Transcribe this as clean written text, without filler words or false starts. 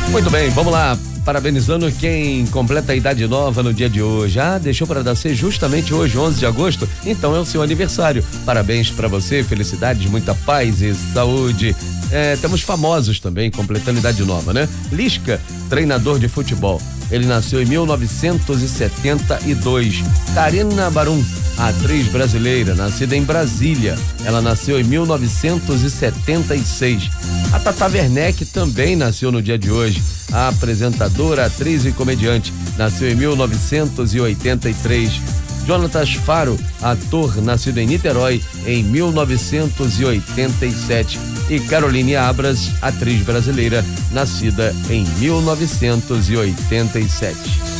Muito bem, vamos lá. Parabenizando quem completa a idade nova no dia de hoje. Deixou para nascer justamente hoje, 11 de agosto? Então é o seu aniversário. Parabéns para você, felicidades, muita paz e saúde. Temos famosos também completando idade nova, né? Lisca, treinador de futebol. Ele nasceu em 1972. Karina Barum, atriz brasileira, nascida em Brasília. Ela nasceu em 1976. A Tata Werneck também nasceu no dia de hoje. A apresentadora, atriz e comediante, nasceu em 1983. Jonatas Faro, ator, nascido em Niterói em 1987. E Caroline Abras, atriz brasileira, nascida em 1987.